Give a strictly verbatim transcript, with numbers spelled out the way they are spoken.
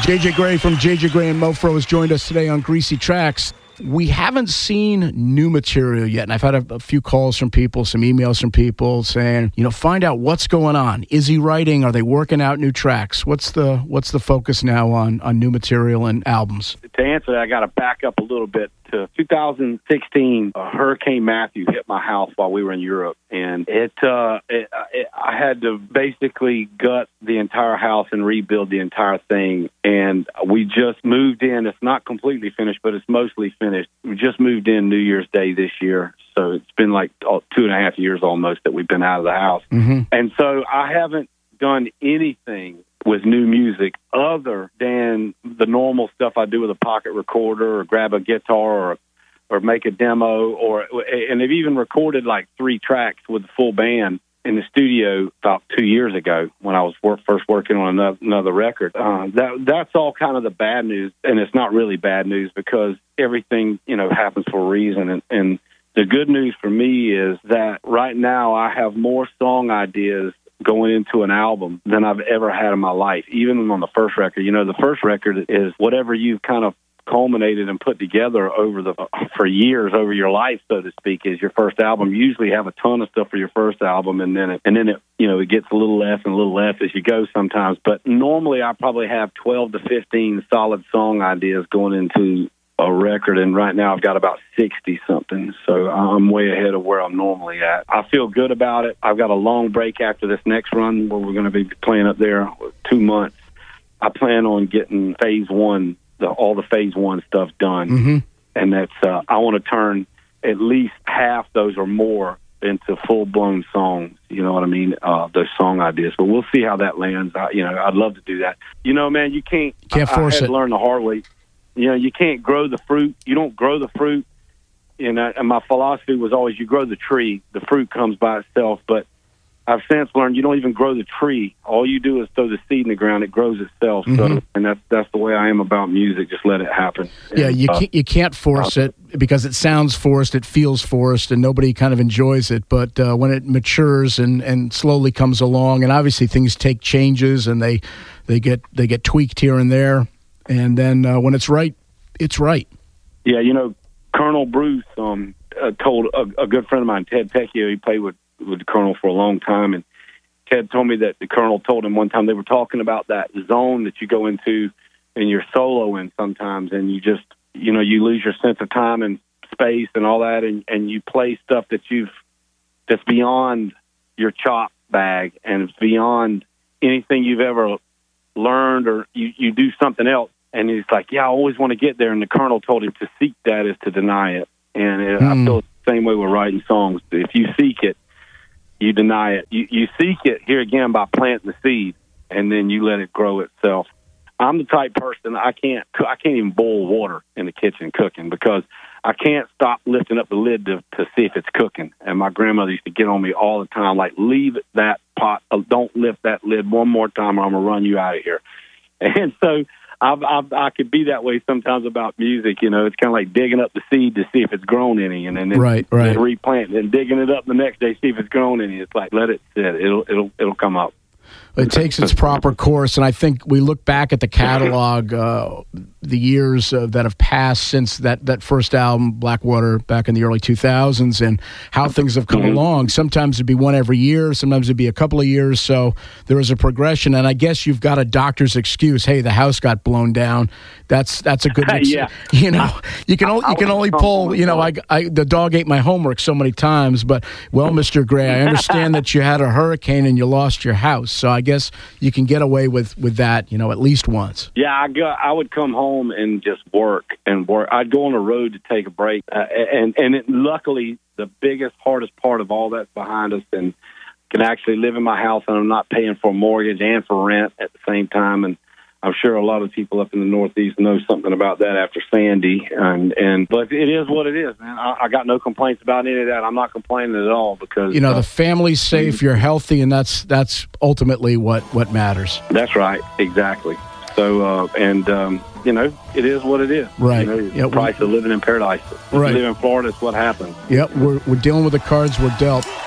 J J Gray from J J Gray and Mofro has joined us today on Greasy Tracks. We haven't seen new material yet, and I've had a, a few calls from people, some emails from people saying, you know, find out what's going on. Is he writing? Are they working out new tracks? What's the what's the focus now on, on new material and albums? To answer that, I got to back up a little bit. To two thousand sixteen, uh, Hurricane Matthew hit my house while we were in Europe, and it, uh, it, it I had to basically gut the entire house and rebuild the entire thing. And we just moved in. It's not completely finished, but it's mostly finished. We just moved in New Year's Day this year, so it's been like two and a half years almost that we've been out of the house. Mm-hmm. And so I haven't done anything with new music other than the normal stuff I do with a pocket recorder or grab a guitar or or make a demo, or and they've even recorded like three tracks with the full band in the studio about two years ago when I was work, first working on another, another record. Uh, that that's all kind of the bad news, and it's not really bad news because everything, you know, happens for a reason. And, and the good news for me is that right now I have more song ideas going into an album than I've ever had in my life, even on the first record. You know, the first record is whatever you've kind of culminated and put together over the for years, over your life, so to speak, is your first album. You usually have a ton of stuff for your first album, and then it, and then it, you know, it gets a little less and a little less as you go sometimes. But normally, I probably have twelve to fifteen solid song ideas going into a record, and right now I've got about sixty something, so I'm way ahead of where I'm normally at. I feel good about it. I've got a long break after this next run where we're going to be playing up there two months. I plan on getting phase one, the, all the phase one stuff done, mm-hmm. and that's uh, I want to turn at least half those or more into full-blown songs, you know what I mean, uh, those song ideas. But we'll see how that lands. I, you know, I'd love to do that. You know, man, you can't, can't I, force I had it. to learn the hard way. You know, you can't grow the fruit. You don't grow the fruit. You know, and my philosophy was always you grow the tree, the fruit comes by itself. But I've since learned you don't even grow the tree. All you do is throw the seed in the ground. It grows itself. Mm-hmm. So, and that's that's the way I am about music. Just let it happen. Yeah, and, you uh, can't, you can't force it because it sounds forced, it feels forced, and nobody kind of enjoys it. But uh, when it matures and, and slowly comes along, and obviously things take changes and they they get they get tweaked here and there. And then uh, when it's right, it's right. Yeah, you know, Colonel Bruce um, uh, told a, a good friend of mine, Ted Pecchio, he played with, with the Colonel for a long time, and Ted told me that the Colonel told him one time they were talking about that zone that you go into and you're soloing sometimes, and you just, you know, you lose your sense of time and space and all that, and, and you play stuff that you've, that's beyond your chop bag, and it's beyond anything you've ever learned, or you, you do something else. And he's like, yeah, I always want to get there. And the Colonel told him to seek that is to deny it. And it, mm. I feel the same way with writing songs. If you seek it, you deny it. You, you seek it, here again, by planting the seed, and then you let it grow itself. I'm the type person, I can't I can't even boil water in the kitchen cooking because I can't stop lifting up the lid to, to see if it's cooking. And my grandmother used to get on me all the time, like, leave that pot, don't lift that lid one more time or I'm going to run you out of here. And so I've, I've, I could be that way sometimes about music. You know, it's kind of like digging up the seed to see if it's grown any, and then right, right. then replanting, and digging it up the next day, see if it's grown any. It's like, let it sit. It'll it'll it'll come up. It takes its proper course, and I think we look back at the catalog, uh, the years uh, that have passed since that, that first album, Blackwater, back in the early two thousands, and how things have come mm-hmm. along. Sometimes it'd be one every year, sometimes it'd be a couple of years, so there is a progression, and I guess you've got a doctor's excuse. Hey, the house got blown down. That's that's a good mix. Yeah. You know, you can only, you can only pull, you know, I, I, the dog ate my homework so many times, but, well, Mister Gray, I understand that you had a hurricane and you lost your house, so I guess you can get away with, with that, you know, at least once. Yeah, I go, I would come home and just work and work. I'd go on the road to take a break, uh, and and it, luckily, the biggest, hardest part of all that's behind us, and can actually live in my house, and I'm not paying for a mortgage and for rent at the same time. And I'm sure a lot of people up in the Northeast know something about that after Sandy. And, and but it is what it is, man. I, I got no complaints about any of that. I'm not complaining at all because you know uh, the family's safe, you're healthy, and that's that's ultimately what, what matters. That's right, exactly. So uh, and um, you know, it is what it is. Right. You know, yep. the price of living in paradise. If right. you live in Florida, it's what happens. Yep. We're we're dealing with the cards we're dealt.